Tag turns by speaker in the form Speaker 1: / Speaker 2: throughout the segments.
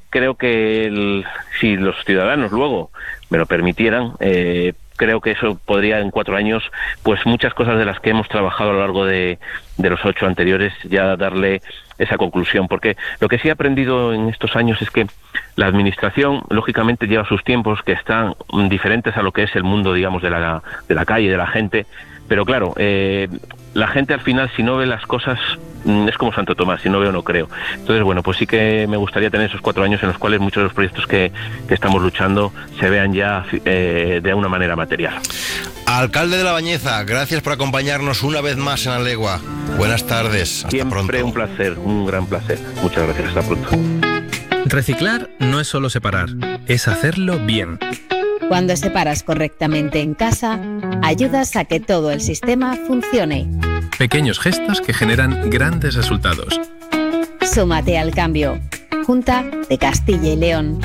Speaker 1: creo que si los ciudadanos luego me lo permitieran, creo que eso podría en 4 años, pues muchas cosas de las que hemos trabajado a lo largo de los 8 anteriores, ya darle esa conclusión. Porque lo que sí he aprendido en estos años es que la administración, lógicamente, lleva sus tiempos que están diferentes a lo que es el mundo, digamos, de la calle, de la gente. Pero claro, la gente al final, si no ve las cosas, es como Santo Tomás, si no veo no creo. Entonces, bueno, pues sí que me gustaría tener esos 4 años en los cuales muchos de los proyectos que estamos luchando se vean ya de una manera material.
Speaker 2: Alcalde de La Bañeza, gracias por acompañarnos una vez más en La Legua. Buenas tardes, hasta
Speaker 1: Siempre
Speaker 2: pronto.
Speaker 1: Un placer, un gran placer. Muchas gracias, hasta pronto.
Speaker 3: Reciclar no es solo separar, es hacerlo bien.
Speaker 4: Cuando separas correctamente en casa, ayudas a que todo el sistema funcione.
Speaker 3: Pequeños gestos que generan grandes resultados.
Speaker 4: Súmate al cambio. Junta de Castilla y León.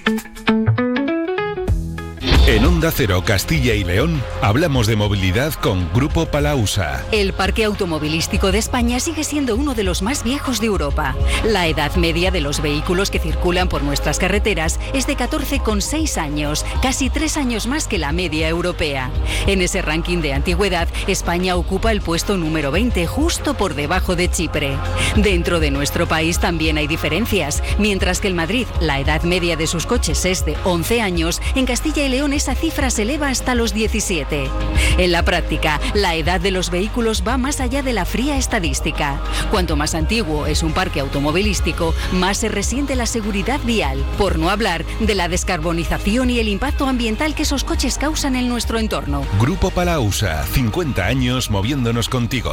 Speaker 5: En Onda Cero Castilla y León hablamos de movilidad con Grupo Palausa.
Speaker 6: El parque automovilístico de España sigue siendo uno de los más viejos de Europa. La edad media de los vehículos que circulan por nuestras carreteras es de 14,6 años, casi 3 años más que la media europea. En ese ranking de antigüedad, España ocupa el puesto número 20, justo por debajo de Chipre. Dentro de nuestro país también hay diferencias. Mientras que en Madrid la edad media de sus coches es de 11 años, en Castilla y León esa cifra se eleva hasta los 17. En la práctica, la edad de los vehículos va más allá de la fría estadística. Cuanto más antiguo es un parque automovilístico, más se resiente la seguridad vial, por no hablar de la descarbonización y el impacto ambiental que esos coches causan en nuestro entorno.
Speaker 5: Grupo Palausa, 50 años moviéndonos contigo.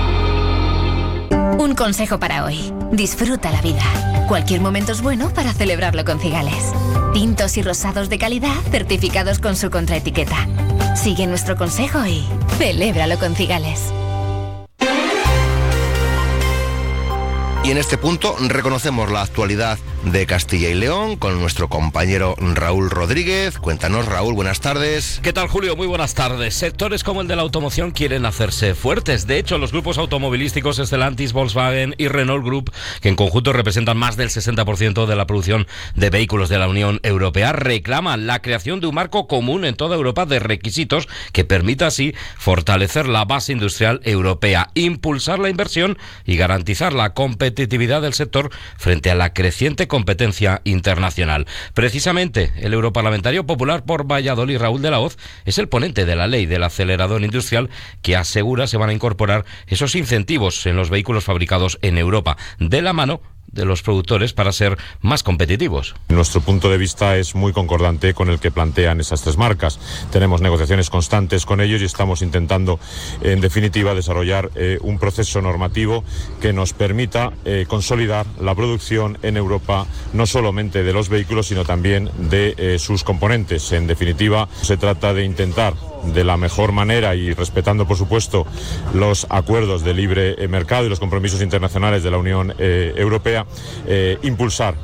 Speaker 7: Un consejo para hoy. Disfruta la vida. Cualquier momento es bueno para celebrarlo con Cigales. Tintos y rosados de calidad certificados con su contraetiqueta. Sigue nuestro consejo y celébralo con Cigales.
Speaker 2: Y en este punto reconocemos la actualidad de Castilla y León con nuestro compañero Raúl Rodríguez. Cuéntanos, Raúl, buenas tardes.
Speaker 8: ¿Qué tal, Julio? Muy buenas tardes. Sectores como el de la automoción quieren hacerse fuertes. De hecho, los grupos automovilísticos Stellantis, Volkswagen y Renault Group, que en conjunto representan más del 60% de la producción de vehículos de la Unión Europea, reclaman la creación de un marco común en toda Europa de requisitos que permita así fortalecer la base industrial europea, impulsar la inversión y garantizar la competitividad del sector frente a la creciente competencia internacional. Precisamente, el europarlamentario popular por Valladolid, Raúl de la Hoz, es el ponente de la ley del acelerador industrial que asegura se van a incorporar esos incentivos en los vehículos fabricados en Europa, de la mano de los productores para ser más competitivos.
Speaker 9: Nuestro punto de vista es muy concordante con el que plantean esas 3 marcas. Tenemos negociaciones constantes con ellos y estamos intentando, en definitiva, desarrollar un proceso normativo que nos permita consolidar la producción en Europa, no solamente de los vehículos, sino también de sus componentes. En definitiva, se trata de intentar, de la mejor manera y respetando, por supuesto, los acuerdos de libre mercado y los compromisos internacionales de la Unión Europea, impulsar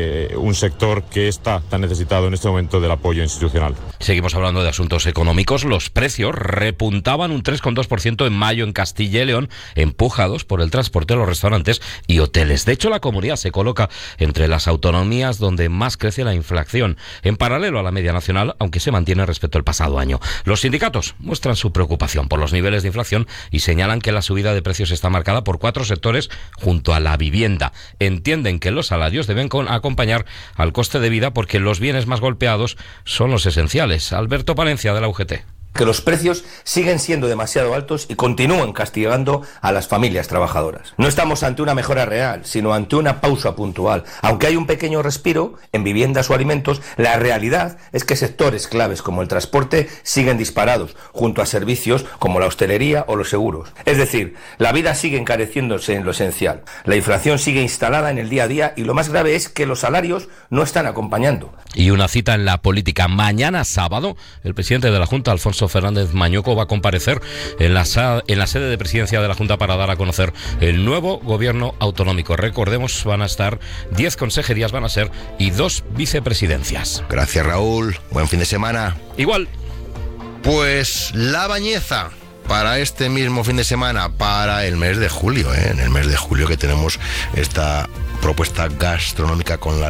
Speaker 9: un sector que está tan necesitado en este momento del apoyo institucional.
Speaker 8: Seguimos hablando de asuntos económicos. Los precios repuntaban un 3,2% en mayo en Castilla y León, empujados por el transporte, los restaurantes y hoteles. De hecho, la comunidad se coloca entre las autonomías donde más crece la inflación, en paralelo a la media nacional, aunque se mantiene respecto al pasado año. Los sindicatos muestran su preocupación por los niveles de inflación y señalan que la subida de precios está marcada por 4 sectores junto a la vivienda. Entienden que los salarios deben acompañar al coste de vida porque los bienes más golpeados son los esenciales. Alberto Palencia, de la UGT.
Speaker 10: Que los precios siguen siendo demasiado altos y continúan castigando a las familias trabajadoras. No estamos ante una mejora real, sino ante una pausa puntual. Aunque hay un pequeño respiro en viviendas o alimentos, la realidad es que sectores claves como el transporte siguen disparados, junto a servicios como la hostelería o los seguros. Es decir, la vida sigue encareciéndose en lo esencial. La inflación sigue instalada en el día a día y lo más grave es que los salarios no están acompañando.
Speaker 8: Y una cita en la política. Mañana sábado, el presidente de la Junta, Alfonso Fernández Mañuco, va a comparecer en la sede de presidencia de la Junta para dar a conocer el nuevo gobierno autonómico. Recordemos, van a estar 10 consejerías, van a ser, y 2 vicepresidencias.
Speaker 2: Gracias, Raúl. Buen fin de semana.
Speaker 8: Igual.
Speaker 2: Pues La Bañeza, para este mismo fin de semana, para el mes de julio, en el mes de julio que tenemos esta propuesta gastronómica con la